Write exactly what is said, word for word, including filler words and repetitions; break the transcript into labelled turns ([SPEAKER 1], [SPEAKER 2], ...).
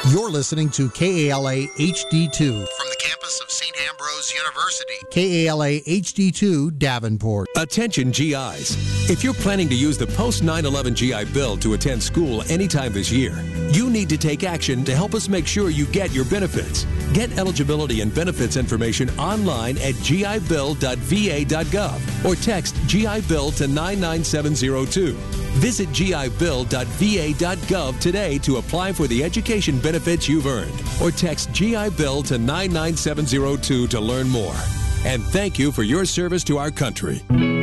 [SPEAKER 1] You're listening to K A L A H D two from the campus of Saint Ambrose University. K A L A H D two, Davenport.
[SPEAKER 2] Attention G Is. If you're planning to use the post nine eleven G I Bill to attend school anytime this year, you need to take action to help us make sure you get your benefits. Get eligibility and benefits information online at G I bill dot V A dot gov or text G I Bill to nine nine seven zero two. Visit G I bill dot V A dot gov today to apply for the education benefits you've earned, or text G I Bill to nine nine seven zero two to learn more. And thank you for your service to our country.